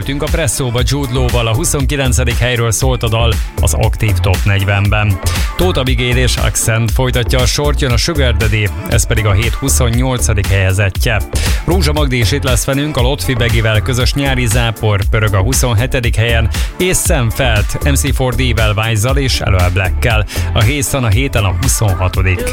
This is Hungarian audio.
bekerültünk a Presszóba Jude Law-val, a 29. helyről szólt a dal az aktív Top 40-ben. Tóth Abigail és Accent folytatja a sort, jön a Sugar Daddy, ez pedig a hét 28. helyezettje. Rózsa Magdi is itt lesz velünk, a Lotfi Begivel közös nyári zápor pörög a 27. helyen, és Sam Felt, MC4D-vel, Wise-zal és Aloe Black-kel. A Hészan a héten a 26.